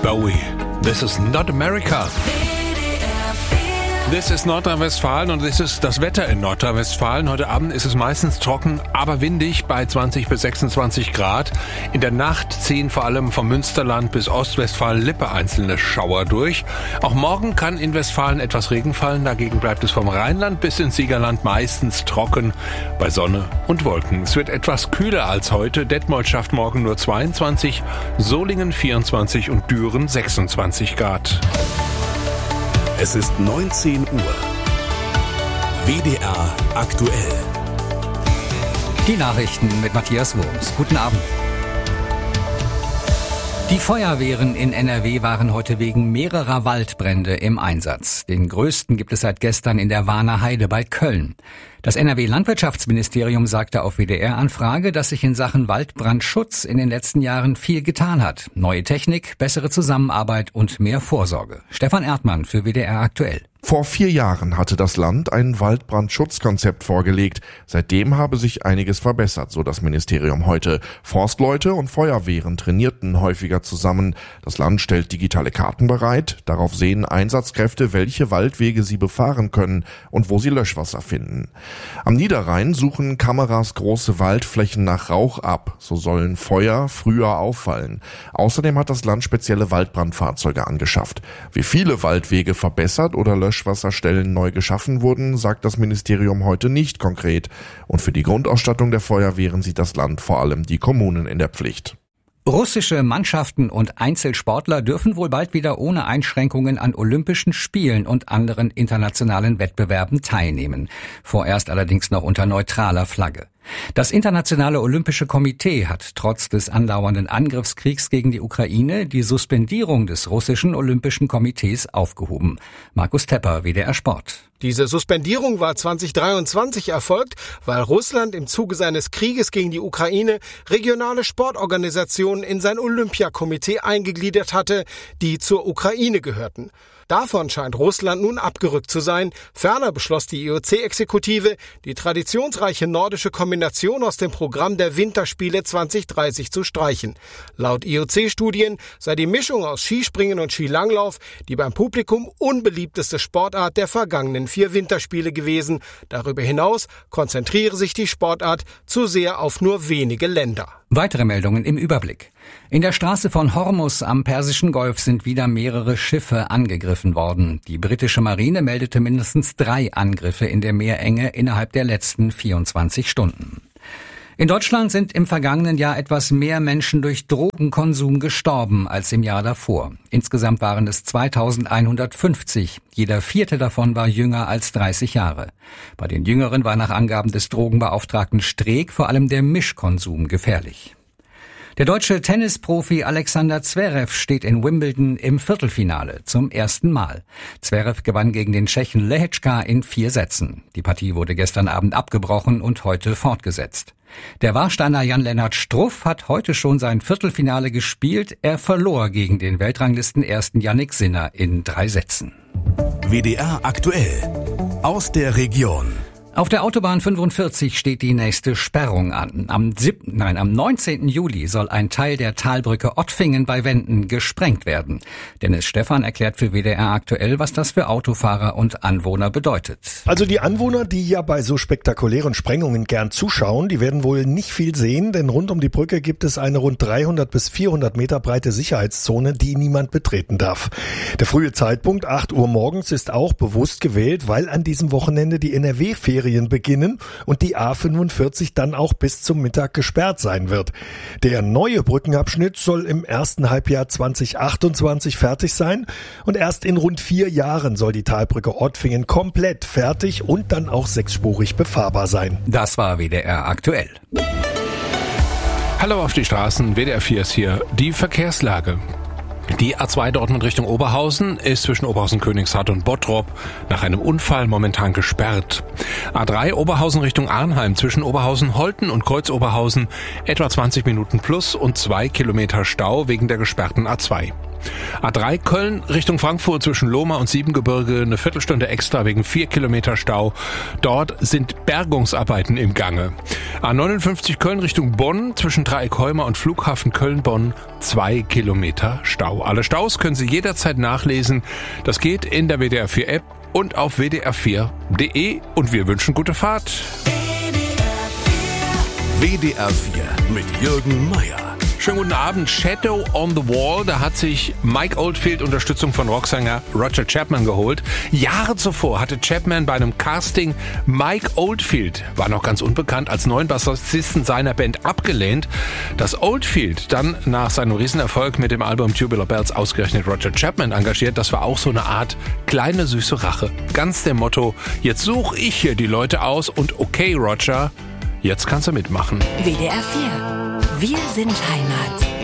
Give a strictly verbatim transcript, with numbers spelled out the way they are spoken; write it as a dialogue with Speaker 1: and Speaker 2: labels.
Speaker 1: Bowie. This is not America. This is Nordrhein-Westfalen und this ist das Wetter in Nordrhein-Westfalen. Heute Abend ist es meistens trocken, aber windig bei zwanzig bis sechsundzwanzig Grad. In der Nacht ziehen vor allem vom Münsterland bis Ostwestfalen-Lippe einzelne Schauer durch. Auch morgen kann in Westfalen etwas Regen fallen. Dagegen bleibt es vom Rheinland bis ins Siegerland meistens trocken bei Sonne und Wolken. Es wird etwas kühler als heute. Detmold schafft morgen nur zweiundzwanzig, Solingen vierundzwanzig und Düren sechsundzwanzig Grad.
Speaker 2: Es ist neunzehn Uhr. W D R aktuell.
Speaker 3: Die Nachrichten mit Matthias Wurms. Guten Abend. Die Feuerwehren in N R W waren heute wegen mehrerer Waldbrände im Einsatz. Den größten gibt es seit gestern in der Warner Heide bei Köln. Das N R W-Landwirtschaftsministerium sagte auf W D R-Anfrage, dass sich in Sachen Waldbrandschutz in den letzten Jahren viel getan hat. Neue Technik, bessere Zusammenarbeit und mehr Vorsorge. Stefan Erdmann für W D R aktuell.
Speaker 4: Vor vier Jahren hatte das Land ein Waldbrandschutzkonzept vorgelegt. Seitdem habe sich einiges verbessert, so das Ministerium heute. Forstleute und Feuerwehren trainierten häufiger zusammen. Das Land stellt digitale Karten bereit. Darauf sehen Einsatzkräfte, welche Waldwege sie befahren können und wo sie Löschwasser finden. Am Niederrhein suchen Kameras große Waldflächen nach Rauch ab. So sollen Feuer früher auffallen. Außerdem hat das Land spezielle Waldbrandfahrzeuge angeschafft. Wie viele Waldwege verbessert oder Löschwasserstellen neu geschaffen wurden, sagt das Ministerium heute nicht konkret. Und für die Grundausstattung der Feuerwehren sieht das Land vor allem die Kommunen in der Pflicht.
Speaker 3: Russische Mannschaften und Einzelsportler dürfen wohl bald wieder ohne Einschränkungen an Olympischen Spielen und anderen internationalen Wettbewerben teilnehmen. Vorerst allerdings noch unter neutraler Flagge. Das Internationale Olympische Komitee hat trotz des andauernden Angriffskriegs gegen die Ukraine die Suspendierung des russischen Olympischen Komitees aufgehoben. Markus Tepper, W D R Sport.
Speaker 5: Diese Suspendierung war zwanzig dreiundzwanzig erfolgt, weil Russland im Zuge seines Krieges gegen die Ukraine regionale Sportorganisationen in sein Olympiakomitee eingegliedert hatte, die zur Ukraine gehörten. Davon scheint Russland nun abgerückt zu sein. Ferner beschloss die I O C-Exekutive, die traditionsreiche nordische Kombination aus dem Programm der Winterspiele zwanzig dreißig zu streichen. Laut I O C-Studien sei die Mischung aus Skispringen und Skilanglauf die beim Publikum unbeliebteste Sportart der vergangenen vier Winterspiele gewesen. Darüber hinaus konzentriere sich die Sportart zu sehr auf nur wenige Länder.
Speaker 3: Weitere Meldungen im Überblick. In der Straße von Hormuz am Persischen Golf sind wieder mehrere Schiffe angegriffen worden. Die britische Marine meldete mindestens drei Angriffe in der Meerenge innerhalb der letzten vierundzwanzig Stunden. In Deutschland sind im vergangenen Jahr etwas mehr Menschen durch Drogenkonsum gestorben als im Jahr davor. Insgesamt waren es zweitausendeinhundertfünfzig. Jeder vierte davon war jünger als dreißig Jahre. Bei den Jüngeren war nach Angaben des Drogenbeauftragten Streeck vor allem der Mischkonsum gefährlich. Der deutsche Tennisprofi Alexander Zverev steht in Wimbledon im Viertelfinale zum ersten Mal. Zverev gewann gegen den Tschechen Lehečka in vier Sätzen. Die Partie wurde gestern Abend abgebrochen und heute fortgesetzt. Der Warsteiner Jan-Lennart Struff hat heute schon sein Viertelfinale gespielt. Er verlor gegen den Weltranglisten-Ersten Yannick Sinner in drei Sätzen.
Speaker 2: W D R aktuell aus der Region.
Speaker 3: Auf der Autobahn fünfundvierzig steht die nächste Sperrung an. Am siebten, nein, am neunzehnten Juli soll ein Teil der Talbrücke Ottfingen bei Wenden gesprengt werden. Dennis Stephan erklärt für W D R aktuell, was das für Autofahrer und Anwohner bedeutet.
Speaker 6: Also die Anwohner, die ja bei so spektakulären Sprengungen gern zuschauen, die werden wohl nicht viel sehen, denn rund um die Brücke gibt es eine rund dreihundert bis vierhundert Meter breite Sicherheitszone, die niemand betreten darf. Der frühe Zeitpunkt, acht Uhr morgens, ist auch bewusst gewählt, weil an diesem Wochenende die N R W-Ferien beginnen und die A fünfundvierzig dann auch bis zum Mittag gesperrt sein wird. Der neue Brückenabschnitt soll im ersten Halbjahr zwanzig achtundzwanzig fertig sein und erst in rund vier Jahren soll die Talbrücke Ottfingen komplett fertig und dann auch sechsspurig befahrbar sein.
Speaker 3: Das war W D R aktuell.
Speaker 1: Hallo auf die Straßen, W D R vier ist hier. Die Verkehrslage. Die A zwei Dortmund Richtung Oberhausen ist zwischen Oberhausen-Königshardt und Bottrop nach einem Unfall momentan gesperrt. A drei Oberhausen Richtung Arnheim zwischen Oberhausen-Holten und Kreuz-Oberhausen etwa zwanzig Minuten plus und zwei Kilometer Stau wegen der gesperrten A zwei. A drei Köln Richtung Frankfurt zwischen Lohmar und Siebengebirge eine Viertelstunde extra wegen vier Kilometer Stau. Dort sind Bergungsarbeiten im Gange. A neunundfünfzig Köln Richtung Bonn zwischen Dreieckholmer und Flughafen Köln-Bonn zwei Kilometer Stau. Alle Staus können Sie jederzeit nachlesen. Das geht in der W D R vier App und auf w d r vier punkt d e und wir wünschen gute Fahrt.
Speaker 2: W D R vier mit Jürgen Meier.
Speaker 1: Schönen guten Abend. Shadow on the Wall, da hat sich Mike Oldfield Unterstützung von Rocksänger Roger Chapman geholt. Jahre zuvor hatte Chapman bei einem Casting Mike Oldfield, war noch ganz unbekannt, als neuen Bassisten seiner Band abgelehnt. Dass Oldfield dann nach seinem Riesenerfolg mit dem Album Tubular Bells ausgerechnet Roger Chapman engagiert, das war auch so eine Art kleine süße Rache. Ganz dem Motto, jetzt suche ich hier die Leute aus und okay Roger, jetzt kannst du mitmachen.
Speaker 7: W D R vier. Wir sind Heimat.